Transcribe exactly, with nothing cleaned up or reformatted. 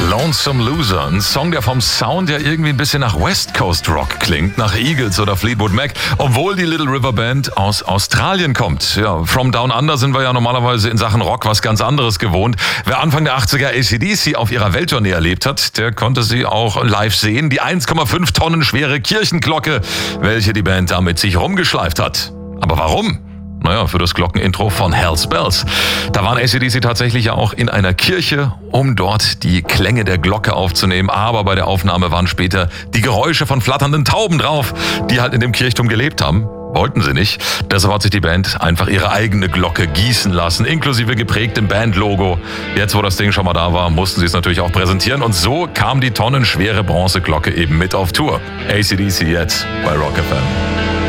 Lonesome Loser, ein Song, der vom Sound ja irgendwie ein bisschen nach West Coast Rock klingt, nach Eagles oder Fleetwood Mac, obwohl die Little River Band aus Australien kommt. Ja, From Down Under sind wir ja normalerweise in Sachen Rock was ganz anderes gewohnt. Wer Anfang der achtziger A C D C auf ihrer Welttournee erlebt hat, der konnte sie auch live sehen. Die eins Komma fünf Tonnen schwere Kirchenglocke, welche die Band da mit sich rumgeschleift hat. Aber warum? Naja, für das Glockenintro von Hell's Bells. Da waren A C D C tatsächlich ja auch in einer Kirche, um dort die Klänge der Glocke aufzunehmen. Aber bei der Aufnahme waren später die Geräusche von flatternden Tauben drauf, die halt in dem Kirchturm gelebt haben. Wollten sie nicht. Deshalb hat sich die Band einfach ihre eigene Glocke gießen lassen, inklusive geprägtem Bandlogo. Jetzt, wo das Ding schon mal da war, mussten sie es natürlich auch präsentieren. Und so kam die tonnenschwere Bronzeglocke eben mit auf Tour. A C D C jetzt bei Rock F M.